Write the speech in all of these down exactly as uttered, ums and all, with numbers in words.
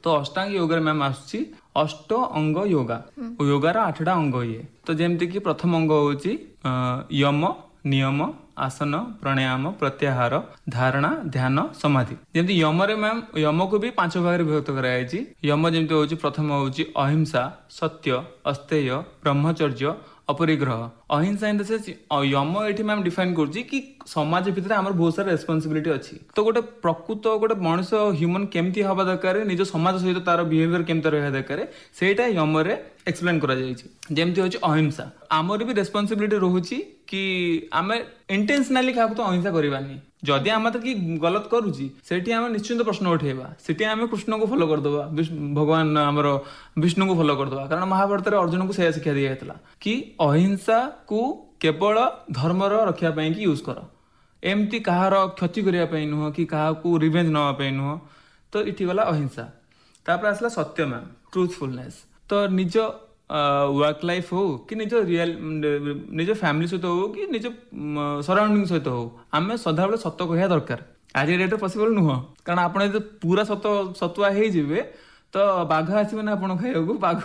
तो अष्टांग योगा मैम आसुची अष्ट अंग योगा योगार आठटा अंग ये तो जमती कि प्रथम अंग होची यम नियम आसन प्राणायाम प्रत्याहार धारणा ध्यान समाधि जमती यम रे मैम यम को भी पांच भाग विभक्त कराई यम जमती होची प्रथम होची अहिंसा सत्य अस्तेय ब्रह्मचर्य अपरिग्रह अहिंसा इन द सेंस यम एठी मैम डिफाइन करछि कि समाज भितर हमर बहुत सारा रेस्पोंसिबिलिटी अछि तो गोटे प्रकृत गोटे मनुष्य ह्यूमन केमती हवा दरकार निज समाज सहित तार बिहेवियर केमती रहया दरकार सेटा यम रे एक्सप्लेन करा जाय छै जेमती होछि अहिंसा हमर भी रेस्पोंसिबिलिटी रहुछि कि आमे इंटेंशनली काकू तो अहिंसा करबानी जदि आम तो कि गलत करुची सेठी आम निश्चिंत प्रश्न उठेबा सेठी आम कृष्ण को फॉलो करदबा भगवान आमर विष्णु को फॉलो करदबा कारण महाभारत रे अर्जुन को से शिक्षा दिया जायतला कि अहिंसा को केवल धर्मर रखिया पई कि यूज कर एमती कहार क्षति करिया पई नुह कि कहा को रिवेंज नवा पई नुह तो इठी गला अहिंसा तापर आसला सत्य मैम ट्रूथफुलनेस तो निज वर्क लाइफ हो कि निज रियल निज फैमिली सहित हो कि निज सराउंडिंग सहित हो आम सदा बेले सत कहया दरकार आज डेट पॉसिबल नुह कारण आप पूरा सत सतुआ हो जिवे तो बाघ आसबे ना आप खाइबा बाघ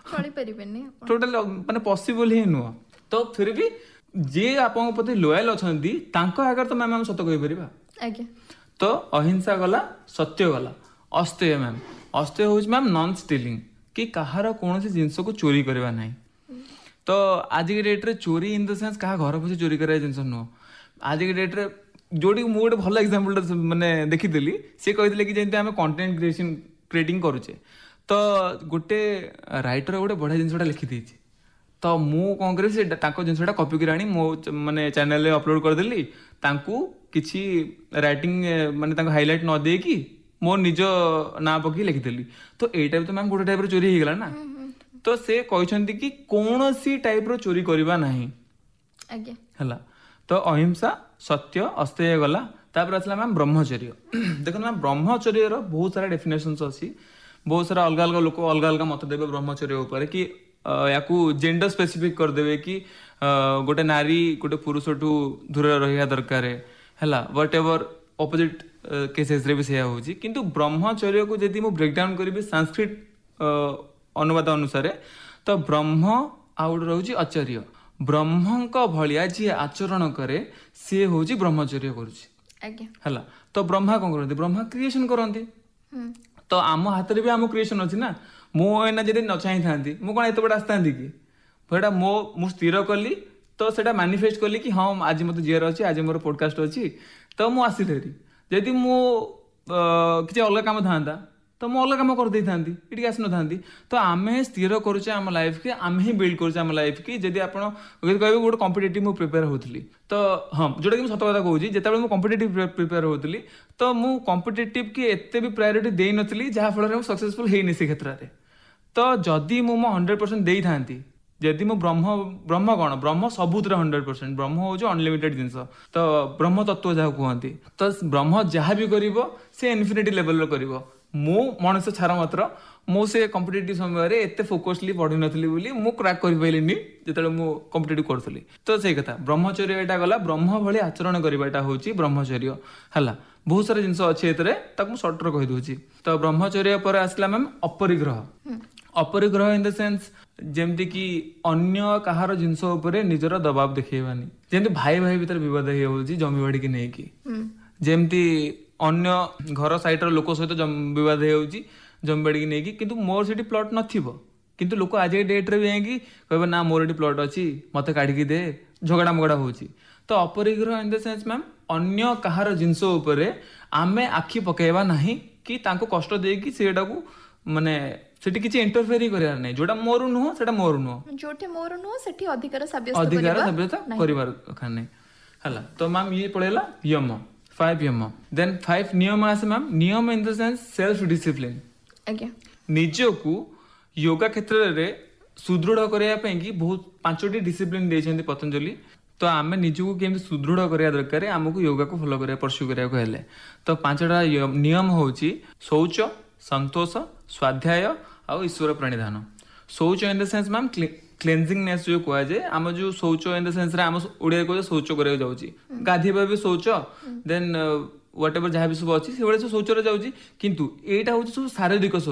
टोटल माने पॉसिबल ही नुह तो फिर भी जे आपन प्रति लॉयल अछंती तांको आगर तो मैम हम सत कहि परिबा आज्ञा तो अहिंसा गला सत्य गला अस्तेय मैम अस्तेय होज मैम नॉन स्टीलिंग कि कहार कौन जिनस को चोरी करवा ना तो आज की डेट रे चोरी इन द सेंस कहा घर पछी चोरी करा जिनस नुह आज की डेट रे जोटी मु गोटे भल एग्जांपल माने देखिदेली से कहितले कि जेंते हम कंटेंट क्रिएशन क्रिएटिंग करूचे तो गोटे राइटर गोटे बढ़िया जिनसटा लिखि देछि तो मु कोन करे से ताको जिनसटा कॉपी कर आनी मो माने चैनल रे अपलोड कर देली तांकू किछि राइटिंग माने तांको हाइलाइट न दे कि मो निज ना पकी लिखिदेली तो एटा भी तो मैम गोटे टाइप रो चोरी हेगला ना तो से कहछंती कि कोनोसी टाइप रो चोरी करबा नाही आज्ञा हला तो अहिंसा सत्य अस्तेय गला तापर असला मैम ब्रह्मचर्य देखो मैम ब्रह्मचर्य रो बहुत सारा डेफिनेशंस अछि बहुत सारा अलग अलग लोक अलग अलग मत देबे ब्रह्मचर्य ऊपर कि याकू जेंडर स्पेसिफिक कर देबे कि गोटे नारी गोटे पुरुष ठू दूर रहिया दरकार हैला व्हाटएवर ऑपोजिट केसेस रे भी से होची किंतु ब्रह्मचर्य को यदि मु ब्रेक डाउन करिबे संस्कृत अनुवाद अनुसार तो ब्रह्म आउट रहउची आचार्य ब्रह्मंक भलिया जी आचरण करे से होची ब्रह्मचर्य करूची आज्ञा हला तो ब्रह्मा कोन करंती ब्रह्मा क्रिएशन करंती तो आम हाथ रे भी आम क्रिएशन अछि ना मो एना जदि न चाहि थांती मु कोन एते बड आस्तांती कि फेडा मो मु स्थिर कली तो सेटा मैनिफेस्ट कली कि हां आज मते जियर अछि आज मोर पॉडकास्ट अछि तो मु आसिलेरी जदि मु किसी अलग काम था तो मुझे अलग काम कर दे था ये आस ना तो आम स्थिर करुचे आम लाइफ के आम ही बिल्ड करुचे आम लाइफ की जदि आप कहे गोटे कॉम्पिटिटिव मुझे प्रिपेयर होती तो हाँ जोटा कि सत कथा कहूँ जिते मुझे कॉम्पिटिटिव प्रिपेयर होती तो मुझे कॉम्पिटिटिव की एत भी प्रायोरिटी दे नी जहाँफल सक्सेसफुल होनी से क्षेत्र में तो जदि मु हंड्रेड परसेंट दे था जदि मु ब्रह्म ब्रह्म कौन ब्रह्म सबुत हंड्रेड परसेंट ब्रह्म हूँ अनलिमिटेड जिनस तो ब्रह्म तत्व जहाँ कहते तो ब्रह्म जहाँ भी कर से इनफिनिटी लेवल कर मु मनुष्य छार मात्र मु से कॉम्पिटिटिव समय एत फोकसली पढ़ी नी बोली मु क्रैक कर पाइलिनी जिते मु कॉम्पिटिटिव करूली तो से कथा ब्रह्मचर्य एटा गला ब्रह्म भली आचरण करवाटा हूँ ब्रह्मचर्य है बहुत सारा जिनस अच्छे एतरे सर्टर कही दूची तो ब्रह्मचर्य पर आसला मैम अपरिग्रह अपरिग्रह इन द सेंस जेमती कि अन्य कहार जिनस उपरे निजर दबाव देखिबानी जेमती भाई भाई भीतर विवाद होउची जमी बाड़ी की नहीं कि जेमती अन्य घर साइड लोक सहित विवाद होउची जमी बाड़ी की नहीं कि किंतु मोर सेठी प्लॉट नथिबो किंतु लोक आज डेट रे भी कहबे ना मोर एठी प्लॉट अछि मते काढी दे झगड़ा मगड़ा होउची तो अपरिग्रह इन द सेंस मैम अन्य कहार जिनस उपरे आमे आखि पकेबा नाही कि तांको कष्ट देकी सेटा को माने सेठी किछि इंटरफेयर ही करियार नै जोटा मोर नुह सेटा मोर नुह जोटे मोर नुह सेठी अधिकार साब्यस्त अधिकार साब्यस्त करिवार खाने हला तो मैम ये पड़ेला यम फाइव यम देन फाइव नियम आसे मैम नियम in the sense self discipline आज्ञा निजो को योगा क्षेत्र रे सुदृढ़ करिया पई कि बहुत पांचटी डिसिप्लिन देछन्ती पतंजलि तो आमे निजको केमि सुदृढ़ करिया दरकार हमको योगा को फॉलो करिया परस्यू करिया को हेले तो पांचटा नियम होची शौच संतोष स्वाध्याय आ ईश्वर प्रणिधान शौच इन द सेंस मैम क्लेंजिंगनेस जो कह जाए आम जो शौच इन द सेंस रे आम ओडिया को शौच करिया जाउची गाधीबा भी शौच देन व्हाटएवर जहाँ भी सब अच्छी से शौच रे जाउची किंतु एटा होची सब शारीरिक